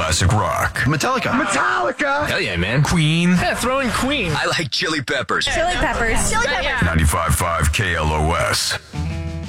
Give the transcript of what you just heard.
classic rock. Metallica. Hell yeah, man. Queen. Yeah, throw in Queen. I like Chili Peppers. Chili peppers. 95.5 KLOS.